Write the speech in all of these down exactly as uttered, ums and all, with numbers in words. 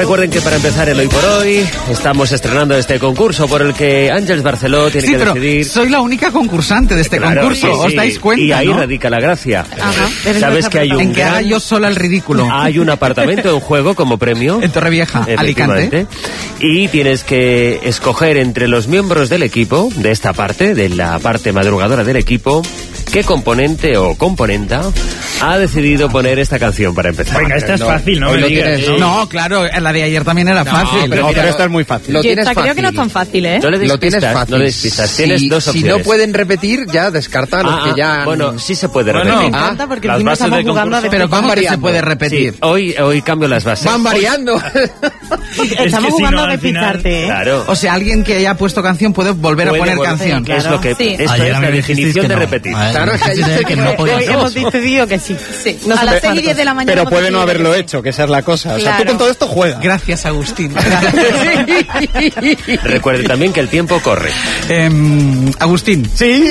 Recuerden que para empezar el Hoy por Hoy estamos estrenando este concurso por el que Àngels Barceló tiene sí, que pero decidir. Soy la única concursante de este Claro, concurso, sí, sí. ¿os dais cuenta? Y ahí ¿no? radica la gracia. Ajá. Sabes que hay un En que haga gran- yo sola el ridículo. hay un apartamento en juego como premio. En Torrevieja, Efectivamente. Alicante. Y tienes que escoger entre los miembros del equipo, de esta parte, de la parte madrugadora del equipo, qué componente o componenta ha decidido poner esta canción para empezar. Venga, esta es No, fácil, ¿no? hoy Me lo digas, tienes, ¿no? No, claro, la de ayer también era fácil. pero No, mira, pero esta es muy fácil. Lo Yo tienes esta creo que no es fácil. tan fácil, ¿eh? No le des Lo tienes pistas, fácil. no le des pistas. Si, Tienes dos si opciones. no pueden repetir, ya descarta a los Ah, que ya... ah, bueno, sí se puede Bueno, repetir. Me Ah, encanta porque las encima bases estamos del jugando a concurso. Pero decir- ¿cómo que se variando. puede Sí, repetir? hoy, hoy cambio las bases. Van variando. Estamos que si jugando no, a al final- despistarte, ¿eh? Claro. O sea, alguien que haya puesto canción puede volver Puede a poner volver- canción. claro. Es lo que, Sí. esto Ayer es a la mí me dijisteis definición que de no. repetir. A ver, Claro, es que dijisteis ayer que se no fue- podía Hoy ser. hemos decidido que sí. sí. No A sé las seis y cuánto. diez de la mañana. Pero hemos puede no decidido haberlo que sí. hecho, que esa es la cosa. O sea, Claro. tú con todo esto juegas. Gracias, Agustín. Recuerde también que el tiempo corre. Em, Agustín. Sí.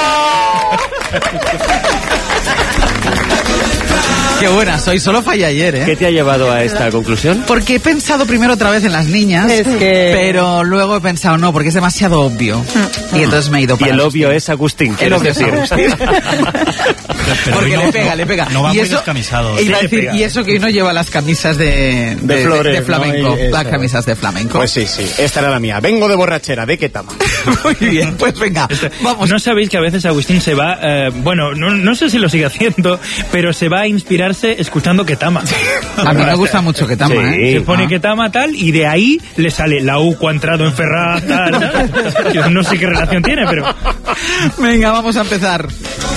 Qué buena soy, solo fallé ayer, ¿eh? ¿Qué te ha llevado a esta conclusión? Porque he pensado primero otra vez en las niñas, Es que- pero luego he pensado no, porque es demasiado obvio. Y entonces me he ido Y para el Agustín. obvio es Agustín, El ¿quieres obvio es decir? Agustín. Pero Porque hoy le no- pega, no- le pega. No va y muy eso, descamisado. e iba a Sí, decir, pega. y eso que hoy no lleva las camisas de, De flores, de flamenco. ¿no? Y Las eso. camisas de flamenco. Pues sí, sí. Esta era la mía. Vengo de borrachera. ¿De qué tama? Muy bien, pues venga, vamos. ¿No sabéis que a veces Agustín se va, eh, bueno, no, no sé si lo sigue haciendo, pero se va a inspirarse escuchando Ketama? A mí me gusta mucho que tama, Sí. ¿eh? Se pone Ah. Ketama tal y de ahí le sale la U ha entrado en Ferraz tal, tal. Yo no sé qué relación tiene, pero... Venga, vamos a empezar.